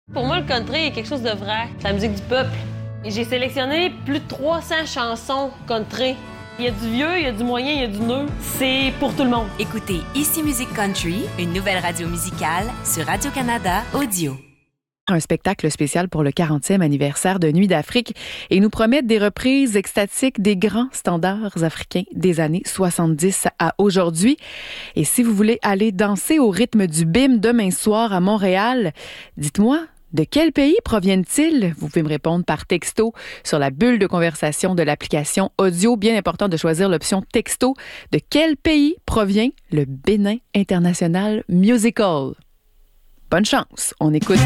Pour moi, le country est quelque chose de vrai. C'est la musique du peuple. Et j'ai sélectionné plus de 300 chansons country. Il y a du vieux, il y a du moyen, il y a du neuf. C'est pour tout le monde. Écoutez Ici Musique Country, une nouvelle radio musicale sur Radio-Canada Audio. Un spectacle spécial pour le 40e anniversaire de Nuit d'Afrique et nous promettent des reprises extatiques des grands standards africains des années 70 à aujourd'hui. Et si vous voulez aller danser au rythme du BIM demain soir à Montréal, dites-moi, de quel pays proviennent-ils? Vous pouvez me répondre par texto sur la bulle de conversation de l'application audio. Bien important de choisir l'option texto. De quel pays provient le Bénin International Musical? Bonne chance, on écoute